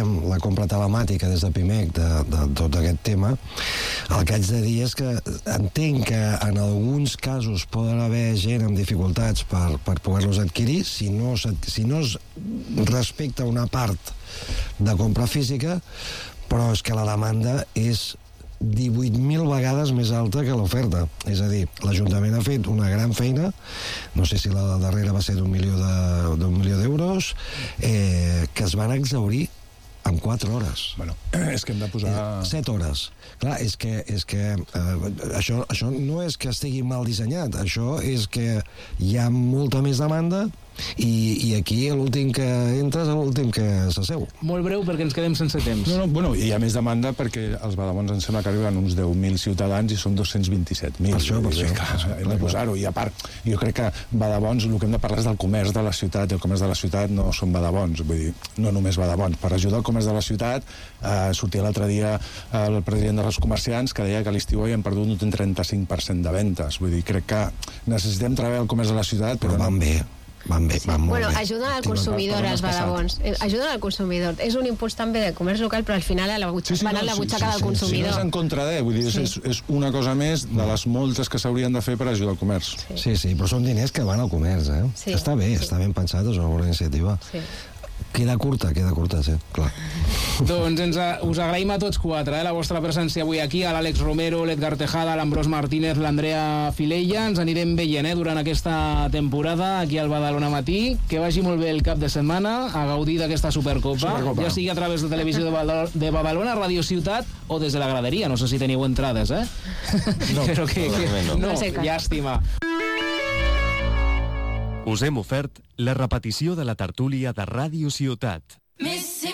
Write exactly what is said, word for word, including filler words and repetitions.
fem la compra telemàtica des de Pimec de, de tot aquest tema, el que haig de dir és que entenc que en alguns casos poden haver gent amb dificultats per, per poder-los adquirir si no, si no es respecta una part de compra física, però és que la demanda és divuit mil vegades més alta que l'oferta. És a dir, l'Ajuntament ha fet una gran feina, no sé si la darrera va ser d'un milió de, d'un milió d'euros, eh, que es van exhaurir en quatre hores. Bueno, és que hem de posar... Eh, set hores. Clar, és que, és que eh, això, això no és que estigui mal dissenyat, això és que hi ha molta més demanda i, i aquí l'últim que entra és l'últim que s'asseu. Molt breu perquè ens quedem sense temps. No, no, bueno, hi ha més demanda perquè els Badalons em sembla que arriben uns deu mil ciutadans i són dos-cents vint-i-set mil. Per això, per això. Clar, hem de posar-ho. I a part, jo crec que Badalons, el que hem de parlar és del comerç de la ciutat, i el comerç de la ciutat no són Badalons, vull dir, no només Badalons. Per ajudar el comerç de la ciutat, eh, sortia l'altre dia el president dels comerciants que deia que a l'estiu hi han perdut un trenta-cinc per cent de ventes. Vull dir, crec que necessitem treballar el comerç de la ciutat, però, però van bé. Van bé, van molt bueno, bé. ajuden al consumidor, els Badalons. Ajuden al consumidor. És un impuls també de comerç local, però al final a la butxaca, sí, sí, van no, a la butxaca sí, sí, del consumidor. Sí, no és en contra de, vull dir, sí. és, és una cosa més de les moltes que s'haurien de fer per ajudar al comerç. Sí, sí, sí, però són diners que van al comerç, eh? Sí. Està bé, sí. Està ben pensat, és una bona iniciativa. Sí. Queda curta, queda curta, sí, clar. Doncs ens, us agraïm a tots quatre, eh, la vostra presència avui aquí, a l'Àlex Romero, l'Edgar Tejada, l'Ambrós Martínez, l'Andrea Filella. Ens anirem veient eh, durant aquesta temporada aquí al Badalona Matí. Que vagi molt bé el cap de setmana, a gaudir d'aquesta Supercopa, Supercopa, ja sigui a través de Televisió de, Badal de Badalona, Radio Ciutat o des de la graderia. No sé si teniu entrades, eh? No, però que, que, no, no, no llàstima. Us hem ofert la repetició de la tertúlia de Ràdio Ciutat.